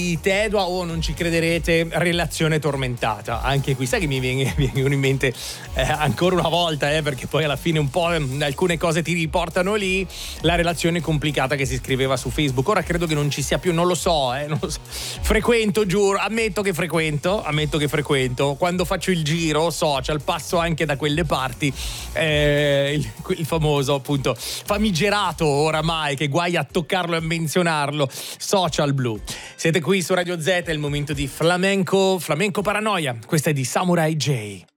Tedua o non ci crederete, relazione tormentata. Anche qui sai che mi vengono in mente ancora una volta, perché poi alla fine un po' alcune cose ti riportano lì, la relazione complicata che si scriveva su Facebook. Ora credo che non ci sia più, non lo so. Frequento, giuro, ammetto che frequento quando faccio il giro social, passo anche da quelle parti, il famoso appunto famigerato oramai, che guai a toccarlo e a menzionarlo, social blu. Siete qui su Radio Z, è il momento di flamenco paranoia. Questa è di Samurai J.